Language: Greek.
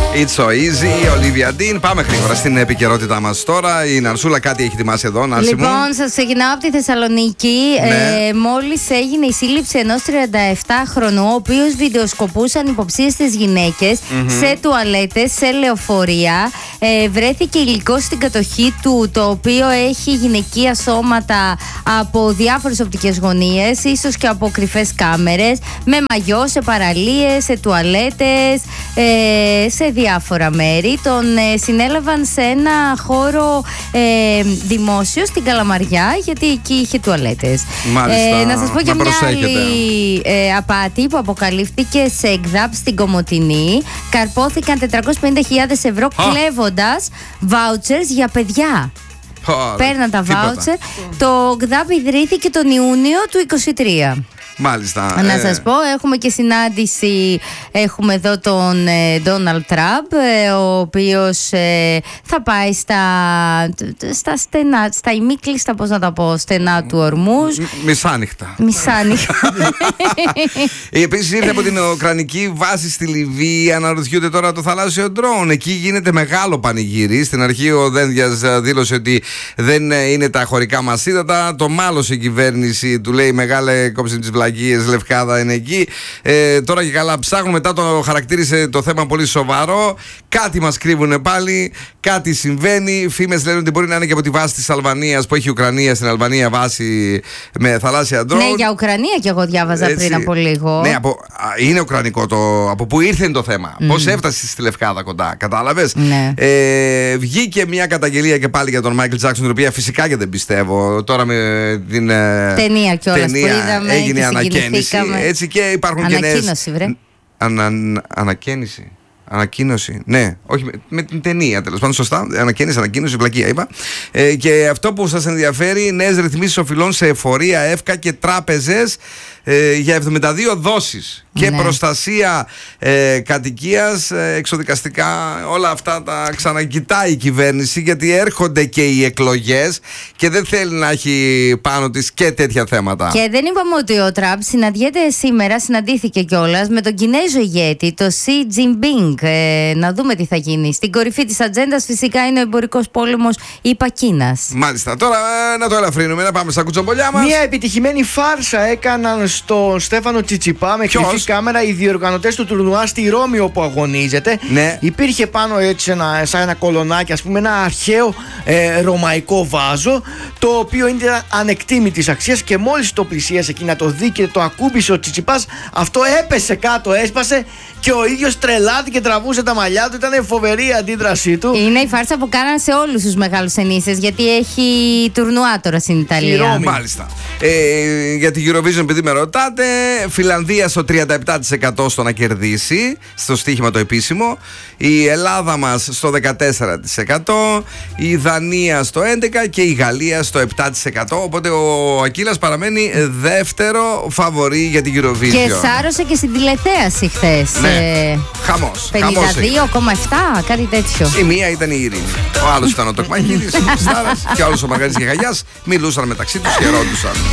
It's so easy, Olivia Dean. Πάμε γρήγορα στην επικαιρότητά μας τώρα. Η Ναρσούλα κάτι έχει ετοιμάσει εδώ, Νάρση μου. Λοιπόν, σας ξεκινάω από τη Θεσσαλονίκη. Ναι. Μόλις έγινε η σύλληψη ενός 37χρονου, ο οποίος βιντεοσκοπούσαν υποψίαστες γυναίκες σε τουαλέτες, σε λεωφορεία. Βρέθηκε υλικό στην κατοχή του, το οποίο έχει γυναικεία σώματα από διάφορες οπτικές γωνίες, ίσως και από κρυφές κάμερες, με μαγιό, σε παραλίες, σε τουαλέτες, σε διάφορα μέρη. Τον συνέλαβαν σε ένα χώρο δημόσιο στην Καλαμαριά, γιατί εκεί είχε τουαλέτες. Μάλιστα, να σας πω και να μια προσέχετε. άλλη απάτη που αποκαλύφθηκε σε ΕΚΔΑΠ στην Κομοτηνή. Καρπόθηκαν 450.000 ευρώ κλέβοντας vouchers για παιδιά. Παίρναν τα voucher. Το ΕΚΔΑΠ ιδρύθηκε τον Ιούνιο του 2023. Μάλιστα. Να σας πω, έχουμε και συνάντηση. Έχουμε εδώ τον Ντόναλντ Τραμπ, ο οποίος θα πάει στα στενά, στα ημίκλειστα, πώς να τα πω, στενά του ορμούς. Μισάνυχτα. Επίσης ήρθε από την Ουκρανική βάση στη Λιβύη. Αναρωτιούνται τώρα το θαλάσσιο ντρόουν. Εκεί γίνεται μεγάλο πανηγύρι. Στην αρχή ο Δένδιας δήλωσε ότι δεν είναι τα χωρικά μας ύδατα. Το μάλωσε η κυβέρνηση, του λέει μεγάλε κόψε τις βλακίες, Λευκάδα είναι εκεί. Τώρα και καλά ψάχνουν. Μετά το χαρακτήρισε το θέμα πολύ σοβαρό. Κάτι μας κρύβουνε πάλι. Κάτι συμβαίνει. Φήμες λένε ότι μπορεί να είναι και από τη βάση της Αλβανίας, που έχει η Ουκρανία στην Αλβανία βάση με θαλάσσια ντρόουν. Ναι, για Ουκρανία και εγώ διάβαζα πριν από λίγο. Ναι, είναι ουκρανικό από πού ήρθε το θέμα. Πώς έφτασε στη Λευκάδα κοντά, κατάλαβες. Ναι. Βγήκε μια καταγγελία και πάλι για τον Μάικλ Τζάκσον, την οποία φυσικά και δεν πιστεύω. Τώρα με την ταινία κιόλας που είδαμε, έγινε και ανακαίνιση. Έτσι, και υπάρχουν και νέες. Ανακοίνωση, βρε. Ανακαίνιση. Ανακοίνωση. Ναι, όχι με την ταινία, τέλος πάντων. Σωστά. Ανακοίνωση, βλακεία είπα. Και αυτό που σας ενδιαφέρει, νέες ρυθμίσεις οφειλών σε εφορία, εύκα και τράπεζες για 72 δόσεις. Και προστασία κατοικίας, εξοδικαστικά, όλα αυτά τα ξανακοιτάει η κυβέρνηση, γιατί έρχονται και οι εκλογές και δεν θέλει να έχει πάνω της και τέτοια θέματα. Και δεν είπαμε ότι ο Τραμπ συναντήθηκε κιόλας με τον Κινέζο ηγέτη, το Xi Jinping. Να δούμε τι θα γίνει. Στην κορυφή της ατζέντας φυσικά είναι ο εμπορικός πόλεμος ΙΠΑ-Κίνας. Μάλιστα. Τώρα να το ελαφρύνουμε, να πάμε στα κουτσομπολιά μας. Μια επιτυχημένη φάρσα έκαναν στον Στέφανο Τσιτσιπά με κρυφή κάμερα οι διοργανωτές του τουρνουά στη Ρώμη, όπου αγωνίζεται. Ναι. Υπήρχε πάνω έτσι σαν ένα κολονάκι, ας πούμε, ένα αρχαίο ρωμαϊκό βάζο, το οποίο είναι ανεκτήμητης αξίας, και μόλις το πλησίασε εκεί να το δει και το ακούμπησε ο Τσιτσιπάς, αυτό έπεσε κάτω, έσπασε, και ο ίδιος τρελάθηκε, τραβούσε τα μαλλιά του. Ήταν φοβερή η αντίδρασή του. Είναι η φάρσα που κάναν σε όλους τους μεγάλους ενίσες, γιατί έχει τουρνουά τώρα στην Ιταλία. Μάλιστα. Για την Eurovision, επειδή με ρωτάτε, Φιλανδία στο 37% στο να κερδίσει, στο στοίχημα το επίσημο. Η Ελλάδα μας στο 14%, η Δανία στο 11% και η Γαλλία στο 7%. Οπότε ο Ακύλας παραμένει δεύτερο φαβορί για την Eurovision. Και σάρωσε και στην τηλεθέαση χθες. Ναι. Χαμός. 52,7, κάτι τέτοιο. Η μία ήταν η Ειρήνη. Ο άλλος ήταν ο Τοκμαγίδης, ο Στάρας, και ο άλλος ο Μαργαρίτης και Γαγιάς. Μιλούσαν μεταξύ τους, χαιρόντουσαν.